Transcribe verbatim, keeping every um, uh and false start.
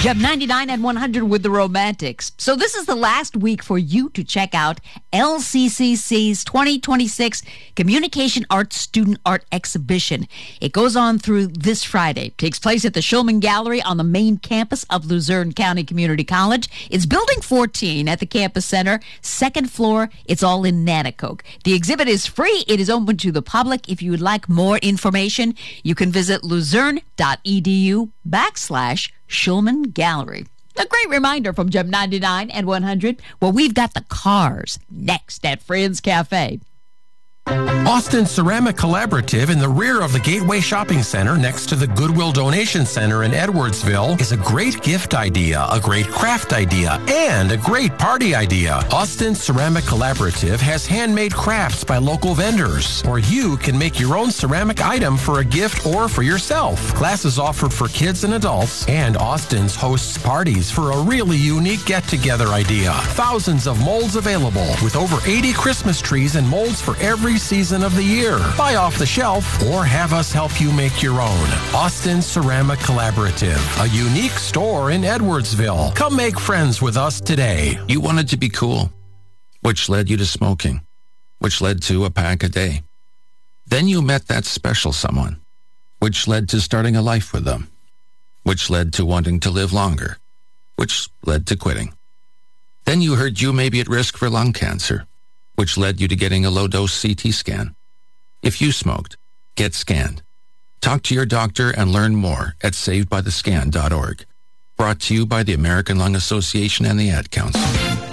J E B ninety-nine and one hundred with the Romantics. So this is the last week for you to check out L C C C's twenty twenty-six Communication Arts Student Art Exhibition. It goes on through this Friday. Takes place at the Shulman Gallery on the main campus of Luzerne County Community College. It's Building fourteen at the Campus Center, second floor. It's all in Nanticoke. The exhibit is free. It is open to the public. If you would like more information, you can visit luzerne.edu backslash Shulman Gallery. A great reminder from J E B ninety-nine and one hundred. Well, we've got the Cars next at Friends Cafe. Austin Ceramic Collaborative in the rear of the Gateway Shopping Center next to the Goodwill Donation Center in Edwardsville is a great gift idea, a great craft idea, and a great party idea. Austin Ceramic Collaborative has handmade crafts by local vendors, or you can make your own ceramic item for a gift or for yourself. Classes offered for kids and adults, and Austin's hosts parties for a really unique get-together idea. Thousands of molds available with over eighty Christmas trees and molds for every season of the year. Buy off the shelf or have us help you make your own. Austin Ceramic Collaborative, a unique store in Edwardsville. Come make friends with us today. You wanted to be cool, which led you to smoking, which led to a pack a day. Then you met that special someone, which led to starting a life with them, which led to wanting to live longer, which led to quitting. Then you heard you may be at risk for lung cancer, which led you to getting a low-dose C T scan. If you smoked, get scanned. Talk to your doctor and learn more at saved by the scan dot org. Brought to you by the American Lung Association and the Ad Council.